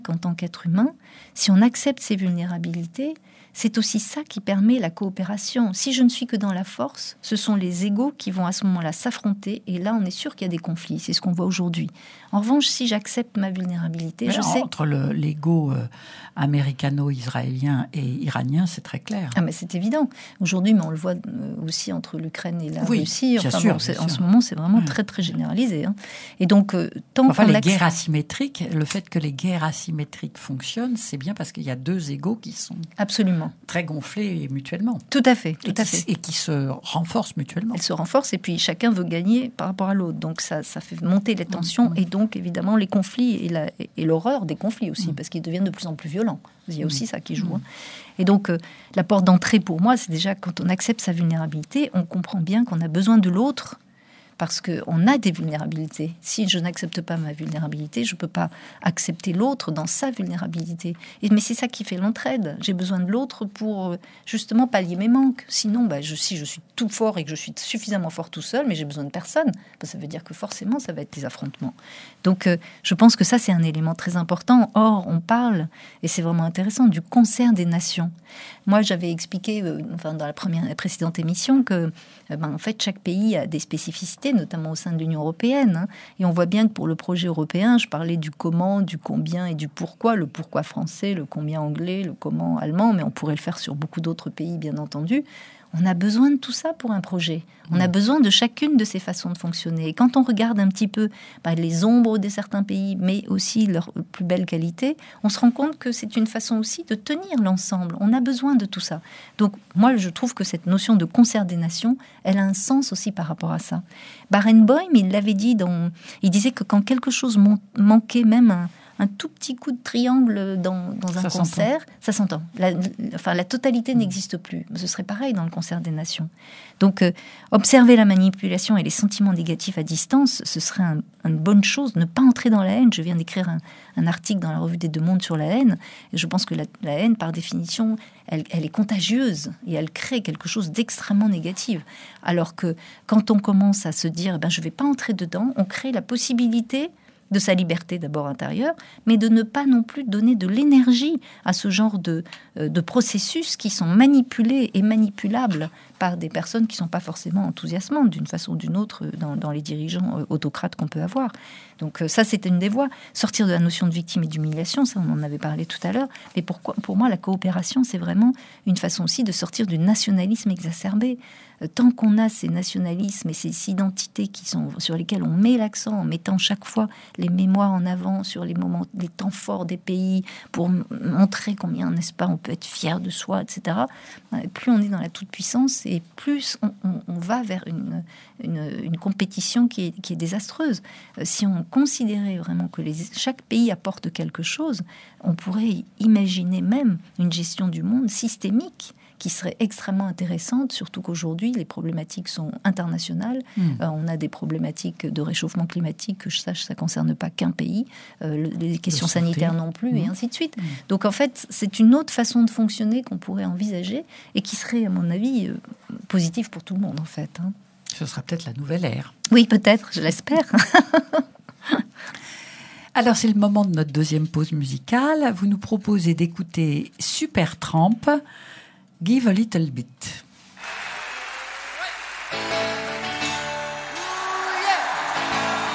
qu'en tant qu'être humain, si on accepte ses vulnérabilités, c'est aussi ça qui permet la coopération. Si je ne suis que dans la force, ce sont les égos qui vont à ce moment-là s'affronter, et là on est sûr qu'il y a des conflits, c'est ce qu'on voit aujourd'hui. En revanche, si j'accepte ma vulnérabilité, mais je sais... Entre l'ego américano-israélien et iranien, c'est très clair. Ah mais c'est évident. Aujourd'hui, mais on le voit aussi entre l'Ukraine et la Russie. Bien sûr, en ce moment, c'est vraiment très très généralisé. Hein. Et donc, guerres asymétriques, le fait que les guerres asymétriques fonctionnent, c'est bien parce qu'il y a deux égos qui sont absolument très gonflés mutuellement. Tout à fait, Et qui se renforcent mutuellement. Elles se renforcent et puis chacun veut gagner par rapport à l'autre. Donc ça fait monter les tensions et donc évidemment les conflits et l'horreur des conflits aussi, parce qu'ils deviennent de plus en plus violents. Il y a aussi ça qui joue. Hein. Et donc, la porte d'entrée pour moi, c'est déjà quand on accepte sa vulnérabilité, on comprend bien qu'on a besoin de l'autre parce qu'on a des vulnérabilités. Si je n'accepte pas ma vulnérabilité, je ne peux pas accepter l'autre dans sa vulnérabilité. Mais c'est ça qui fait l'entraide. J'ai besoin de l'autre pour justement pallier mes manques. Sinon, si je suis tout fort et que je suis suffisamment fort tout seul, mais j'ai besoin de personne, ça veut dire que forcément, ça va être des affrontements. Donc, je pense que ça, c'est un élément très important. Or, on parle, et c'est vraiment intéressant, du concert des nations. Moi, j'avais expliqué dans la précédente émission que en fait, chaque pays a des spécificités, notamment au sein de l'Union européenne. Hein. Et on voit bien que pour le projet européen, je parlais du comment, du combien et du pourquoi. Le pourquoi français, le combien anglais, le comment allemand, mais on pourrait le faire sur beaucoup d'autres pays, bien entendu. On a besoin de tout ça pour un projet. On a besoin de chacune de ces façons de fonctionner. Et quand on regarde un petit peu les ombres de certains pays, mais aussi leurs plus belles qualités, on se rend compte que c'est une façon aussi de tenir l'ensemble. On a besoin de tout ça. Donc, moi, je trouve que cette notion de concert des nations, elle a un sens aussi par rapport à ça. Barenboim, il l'avait dit, il disait que quand quelque chose manquait, même un tout petit coup de triangle dans un concert, ça s'entend. La totalité n'existe plus. Ce serait pareil dans le concert des nations. Donc, observer la manipulation et les sentiments négatifs à distance, ce serait une bonne chose. Ne pas entrer dans la haine. Je viens d'écrire un article dans la revue des Deux Mondes sur la haine. Et je pense que la haine, par définition, elle est contagieuse et elle crée quelque chose d'extrêmement négatif. Alors que quand on commence à se dire je ne vais pas entrer dedans, on crée la possibilité de sa liberté d'abord intérieure, mais de ne pas non plus donner de l'énergie à ce genre de processus qui sont manipulés et manipulables par des personnes qui ne sont pas forcément enthousiasmantes d'une façon ou d'une autre dans les dirigeants autocrates qu'on peut avoir. Donc ça, c'est une des voies. Sortir de la notion de victime et d'humiliation, ça on en avait parlé tout à l'heure, mais pour moi, la coopération, c'est vraiment une façon aussi de sortir du nationalisme exacerbé. Tant qu'on a ces nationalismes et ces identités sur lesquelles on met l'accent en mettant chaque fois les mémoires en avant sur les moments, les temps forts des pays pour montrer combien, n'est-ce pas, on peut être fier de soi, etc. Plus on est dans la toute-puissance et plus on va vers une compétition qui est désastreuse. Si on considérait vraiment que chaque pays apporte quelque chose, on pourrait imaginer même une gestion du monde systémique qui serait extrêmement intéressante, surtout qu'aujourd'hui, les problématiques sont internationales. On a des problématiques de réchauffement climatique, que je sache, ça ne concerne pas qu'un pays. Les questions sanitaires non plus, et ainsi de suite. Donc, en fait, c'est une autre façon de fonctionner qu'on pourrait envisager et qui serait, à mon avis, positive pour tout le monde, en fait. Hein. Ce sera peut-être la nouvelle ère. Oui, peut-être, je l'espère. Alors, c'est le moment de notre deuxième pause musicale. Vous nous proposez d'écouter Supertramp, Give a Little Bit.